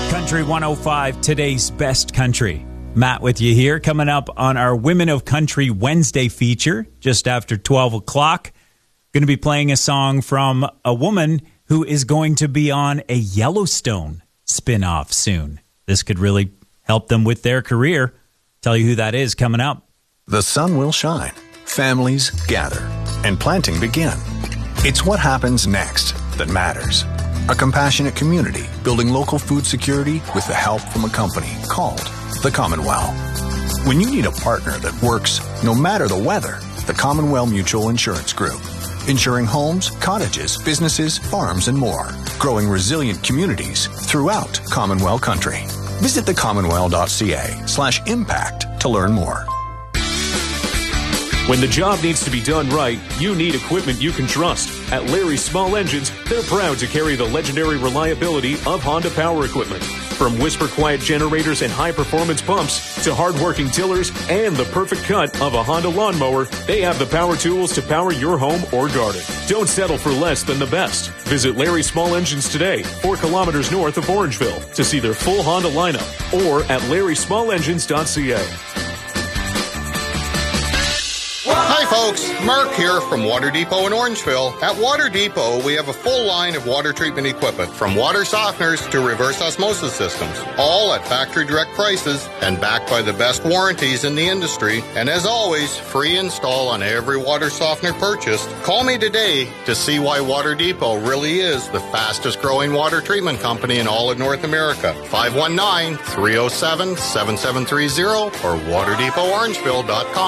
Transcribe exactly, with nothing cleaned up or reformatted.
Country one oh five, today's best country. Matt with you here, coming up on our Women of Country Wednesday feature, just after twelve o'clock. Going to be playing a song from a woman who is going to be on a Yellowstone spinoff soon. This could really help them with their career. Tell you who that is coming up. The sun will shine, families gather, and planting begin. It's what happens next that matters. A compassionate community building local food security with the help from a company called the Commonwealth. When you need a partner that works no matter the weather, the Commonwealth Mutual Insurance Group. Insuring homes, cottages, businesses, farms, and more. Growing resilient communities throughout Commonwealth Country. Visit the commonwealth dot c a slash impact to learn more. When the job needs to be done right, you need equipment you can trust. At Larry Small Engines, they're proud to carry the legendary reliability of Honda power equipment. From whisper-quiet generators and high-performance pumps to hard-working tillers and the perfect cut of a Honda lawnmower, they have the power tools to power your home or garden. Don't settle for less than the best. Visit Larry Small Engines today, four kilometers north of Orangeville, to see their full Honda lineup, or at larry small engines dot c a. Hi folks, Mark here from Water Depot in Orangeville. At Water Depot, we have a full line of water treatment equipment, from water softeners to reverse osmosis systems, all at factory direct prices and backed by the best warranties in the industry. And as always, free install on every water softener purchased. Call me today to see why Water Depot really is the fastest growing water treatment company in all of North America. five one nine, three oh seven, seven seven three oh or water depot orangeville dot com.